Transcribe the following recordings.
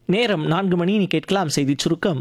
நேரம் 4 மணி. நீ கேட்கலாம் செய்திச் சுருக்கம்.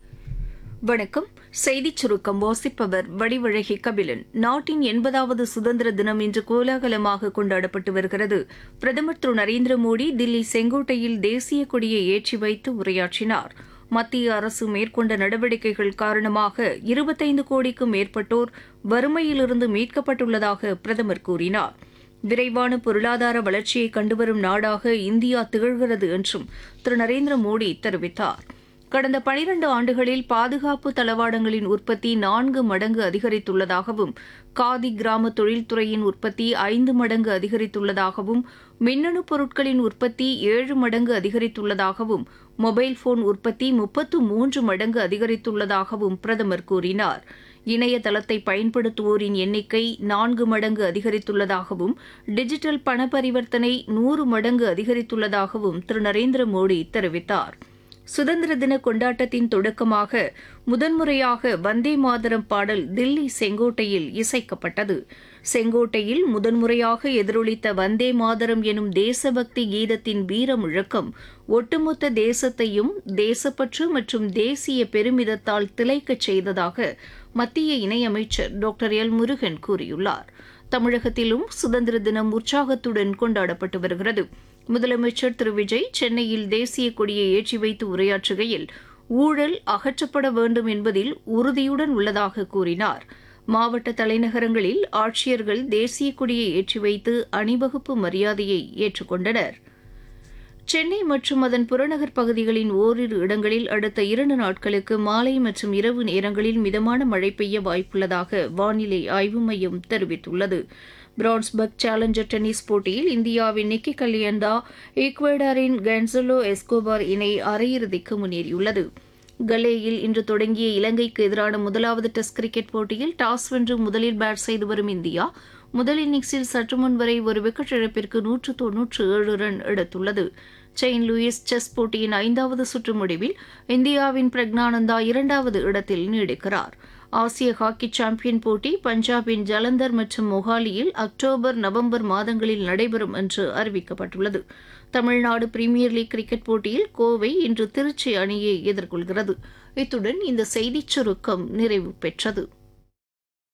வணக்கம். செய்திச் சுருக்கம் வாசிப்பவர் வடிவழகி கபிலன். நாட்டின் 80வது சுதந்திர தினம் இன்று கோலாகலமாக கொண்டாடப்பட்டு வருகிறது. பிரதமர் திரு நரேந்திர மோடி தில்லி செங்கோட்டையில் தேசிய கொடியை ஏற்றி வைத்து உரையாற்றினார். மத்திய அரசு மேற்கொண்ட நடவடிக்கைகள் காரணமாக 25 கோடிக்கும் மேற்பட்டோர் வறுமையிலிருந்து மீட்கப்பட்டுள்ளதாக பிரதமர் கூறினார். விரைவான பொருளாதார வளர்ச்சியை கண்டுவரும் நாடாக இந்தியா திகழ்கிறது என்றும் திரு நரேந்திர மோடி தெரிவித்தார். கடந்த 12 ஆண்டுகளில் பாதுகாப்பு தளவாடங்களின் உற்பத்தி 4 மடங்கு அதிகரித்துள்ளதாகவும், காதி கிராம தொழில்துறையின் உற்பத்தி 5 மடங்கு அதிகரித்துள்ளதாகவும், மின்னணு பொருட்களின் உற்பத்தி 7 மடங்கு அதிகரித்துள்ளதாகவும், மொபைல் போன் உற்பத்தி 33 மடங்கு அதிகரித்துள்ளதாகவும் பிரதமர் கூறினார். இணையதளத்தை பயன்படுத்துவோரின் எண்ணிக்கை 4 மடங்கு அதிகரித்துள்ளதாகவும், டிஜிட்டல் பண பரிவர்த்தனை 100 மடங்கு அதிகரித்துள்ளதாகவும் திரு நரேந்திர மோடி தெரிவித்தார். சுதந்திர தின கொண்டாட்டத்தின் தொடக்கமாக முதன்முறையாக வந்தே மாதரம் பாடல் தில்லி செங்கோட்டையில் இசைக்கப்பட்டது. செங்கோட்டையில் முதன்முறையாக எதிரொலித்த வந்தே மாதரம் எனும் தேசபக்தி கீதத்தின் வீர முழக்கம் ஒட்டுமொத்த தேசத்தையும் தேசப்பற்று மற்றும் தேசிய பெருமிதத்தால் திளைக்கச் செய்ததாக மத்திய இணையமைச்சர் டாக்டர் எல் முருகன் கூறியுள்ளார். தமிழகத்திலும் சுதந்திர தினம் உற்சாகத்துடன் கொண்டாடப்பட்டு வருகிறது. முதலமைச்சர் திரு விஜய் சென்னையில் தேசிய கொடியை ஏற்றி வைத்து உரையாற்றுகையில் ஊழல் அகற்றப்பட வேண்டும் என்பதில் உறுதியுடன் உள்ளதாக கூறினார். மாவட்ட தலைநகரங்களில் ஆட்சியர்கள் தேசிய கொடியை ஏற்றி வைத்து அணிவகுப்பு மரியாதையை ஏற்றுக்கொண்டனர். சென்னை மற்றும் அதன் புறநகர் பகுதிகளின் ஓரிரு இடங்களில் அடுத்த 2 நாட்களுக்கு மாலை மற்றும் இரவு நேரங்களில் மிதமான மழை பெய்ய வாய்ப்புள்ளதாக வானிலை ஆய்வு மையம் தெரிவித்துள்ளது. பிரான்ஸ்பர்க் சேலஞ்சர் டென்னிஸ் போட்டியில் இந்தியாவின் நிக்கி கல்யாண்டா ஈக்வடாரின் கன்சலோ எஸ்கோபார் இணை அரையிறுதிக்கு முன்னேறியுள்ளது. கலேயில் இன்று தொடங்கிய இலங்கைக்கு எதிரான முதலாவது டெஸ்ட் கிரிக்கெட் போட்டியில் டாஸ் வென்று முதலில் பேட் செய்து வரும் இந்தியா முதல் இன்னிங்ஸில் சற்று முன் வரை ஒரு விக்கெட் இழப்பிற்கு 197 ரன் எடுத்துள்ளது. செயின்ட் லூயிஸ் செஸ் போட்டியின் 5வது சுற்று முடிவில் இந்தியாவின் பிரக்னானந்தா 2வது இடத்தில் நீடிக்கிறார். ஆசிய ஹாக்கி சாம்பியன் போட்டி பஞ்சாபின் ஜலந்தர் மற்றும் மொஹாலியில் அக்டோபர் நவம்பர் மாதங்களில் நடைபெறும் என்று அறிவிக்கப்பட்டுள்ளது. தமிழ்நாடு பிரீமியர் லீக் கிரிக்கெட் போட்டியில் கோவை இன்று திருச்சி அணியை எதிர்கொள்கிறது. இத்துடன் இந்த செய்திச் சுருக்கம் நிறைவு பெற்றது.